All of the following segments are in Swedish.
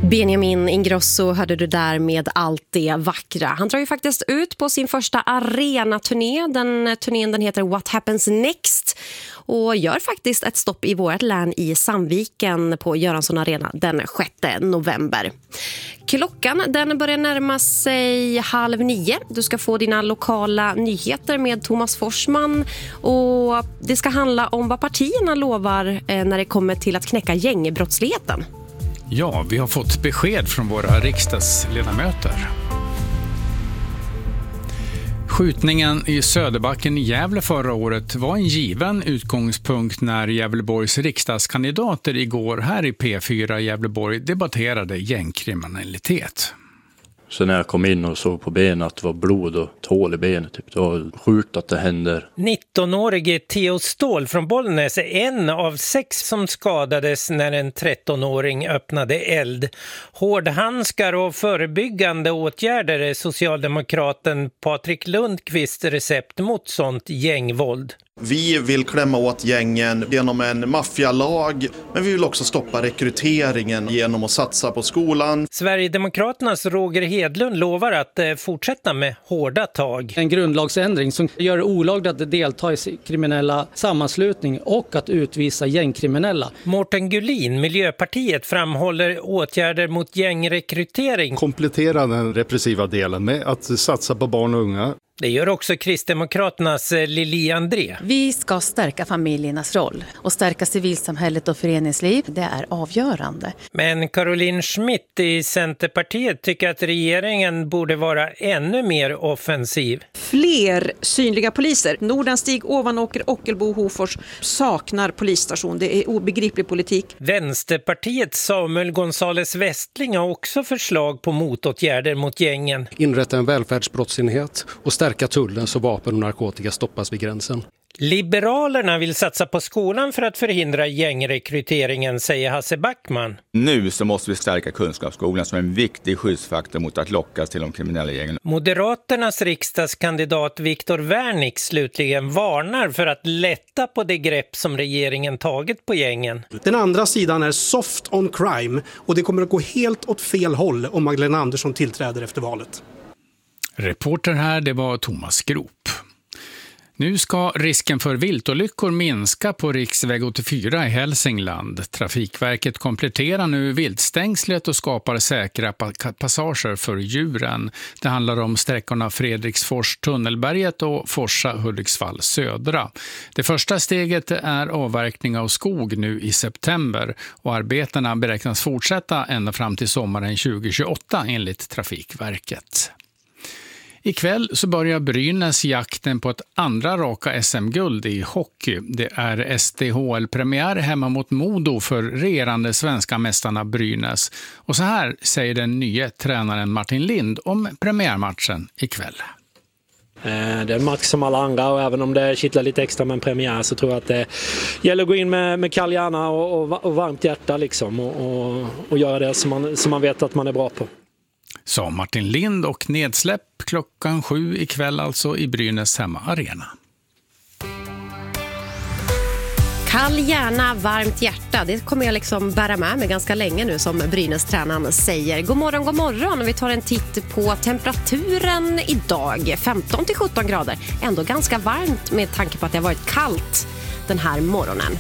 Benjamin Ingrosso hörde du där med allt det vackra. Han drar ju faktiskt ut på sin första arenaturné. Den turnén den heter What Happens Next och gör faktiskt ett stopp i vårt län i Sandviken på Göransson Arena den 6 november. Klockan den börjar närma sig 8:30. Du ska få dina lokala nyheter med Thomas Forsman och det ska handla om vad partierna lovar när det kommer till att knäcka gängbrottsligheten. Ja, vi har fått besked från våra riksdagsledamöter. Skjutningen i Söderbacken i Gävle förra året var en given utgångspunkt när Gävleborgs riksdagskandidater igår här i P4 Gävleborg debatterade gängkriminalitet. Så när jag kom in och såg på benen att det var blod och tål i benet, det var sjukt att det händer. 19-årige Theo Ståhl från Bollnäs är en av 6 som skadades när en 13-åring öppnade eld. Hårdhandskar och förebyggande åtgärder är socialdemokraten Patrik Lundqvist recept mot sånt gängvåld. Vi vill klämma åt gängen genom en maffialag, men vi vill också stoppa rekryteringen genom att satsa på skolan. Sverigedemokraternas Roger Hedlund lovar att fortsätta med hårda tag. En grundlagsändring som gör det olagligt att delta i kriminella sammanslutning och att utvisa gängkriminella. Mårten Gullin, Miljöpartiet, framhåller åtgärder mot gängrekrytering. Komplettera den repressiva delen med att satsa på barn och unga. Det gör också Kristdemokraternas Lili André. Vi ska stärka familjernas roll och stärka civilsamhället och föreningsliv. Det är avgörande. Men Caroline Schmidt i Centerpartiet tycker att regeringen borde vara ännu mer offensiv. Fler synliga poliser. Nordanstig, Ovanåker, Ockelbo, Hofors saknar polisstation. Det är obegriplig politik. Vänsterpartiets Samuel Gonzales Westling har också förslag på motåtgärder mot gängen. Inrätta en välfärdsbrottsenhet och stärka tullen så vapen och narkotika stoppas vid gränsen. Liberalerna vill satsa på skolan för att förhindra gängrekryteringen, säger Hasse Backman. Nu så måste vi stärka kunskapsskolan som en viktig skyddsfaktor mot att lockas till de kriminella gängen. Moderaternas riksdagskandidat Viktor Wärnick slutligen varnar för att lätta på det grepp som regeringen tagit på gängen. Den andra sidan är soft on crime och det kommer att gå helt åt fel håll om Magdalena Andersson tillträder efter valet. Reporter här, det var Thomas Grop. Nu ska risken för viltolyckor minska på riksväg 84 i Hälsingland. Trafikverket kompletterar nu viltstängslet och skapar säkra passager för djuren. Det handlar om sträckorna Fredriksfors-Tunnelberget och Forsa-Hudiksvall södra. Det första steget är avverkning av skog nu i september och arbetena beräknas fortsätta ända fram till sommaren 2028 enligt Trafikverket. Ikväll så börjar Brynäs jakten på ett andra raka SM-guld i hockey. Det är SDHL-premiär hemma mot Modo för regerande svenska mästarna Brynäs. Och så här säger den nya tränaren Martin Lind om premiärmatchen ikväll. Det är en match som alla andra och även om det kittlar lite extra med en premiär så tror jag att det gäller att gå in med kall hjärna och varmt hjärta liksom och göra det som man vet att man är bra på. Sa Martin Lind och nedsläpp klockan 7 ikväll alltså i Brynäs hemmaarena. Kall hjärna, varmt hjärta. Det kommer jag liksom bära med mig ganska länge nu som Brynäs-tränaren säger. God morgon, god morgon. Vi tar en titt på temperaturen idag. 15-17 grader. Ändå ganska varmt med tanke på att det har varit kallt den här morgonen.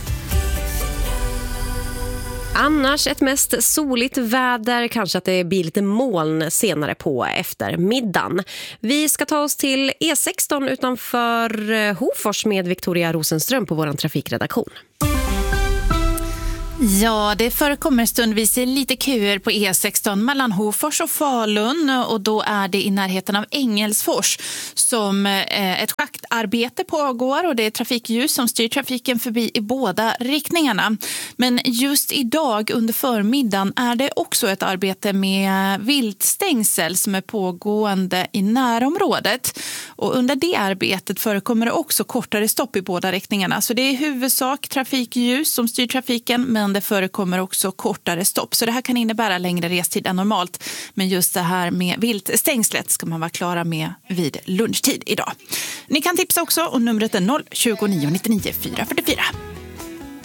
Annars ett mest soligt väder, kanske att det blir lite moln senare på eftermiddagen. Vi ska ta oss till E16 utanför Hofors med Victoria Rosenström på vår trafikredaktion. Ja, det förekommer stundvis lite köer på E16 mellan Hofors och Falun och då är det i närheten av Engelsfors som ett schaktarbete pågår och det är trafikljus som styr trafiken förbi i båda riktningarna. Men just idag under förmiddagen är det också ett arbete med viltstängsel som är pågående i närområdet. Och under det arbetet förekommer det också kortare stopp i båda riktningarna. Så det är i huvudsak trafikljus som styr trafiken, men det förekommer också kortare stopp. Så det här kan innebära längre restid än normalt. Men just det här med viltstängslet ska man vara klara med vid lunchtid idag. Ni kan tipsa också och numret är 029 99 444.